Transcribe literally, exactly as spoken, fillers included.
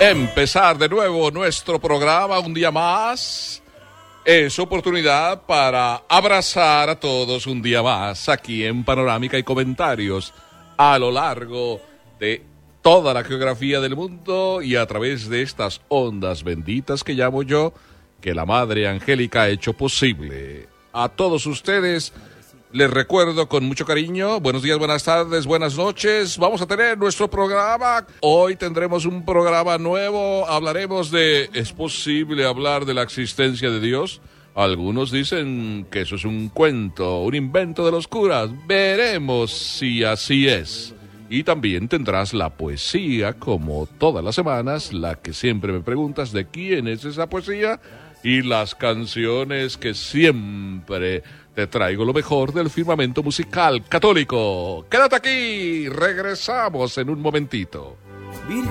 Empezar de nuevo nuestro programa un día más es oportunidad para abrazar a todos un día más aquí en Panorámica y Comentarios a lo largo de toda la geografía del mundo y a través de estas ondas benditas que llamo yo, que la Madre Angélica ha hecho posible. A todos ustedes les recuerdo con mucho cariño, buenos días, buenas tardes, buenas noches. Vamos a tener nuestro programa. Hoy tendremos un programa nuevo. Hablaremos de, ¿es posible hablar de la existencia de Dios? Algunos dicen que eso es un cuento, un invento de los curas. Veremos si así es. Y también tendrás la poesía, como todas las semanas, la que siempre me preguntas de quién es esa poesía, y las canciones que siempre te traigo lo mejor del firmamento musical católico. Quédate aquí, regresamos en un momentito.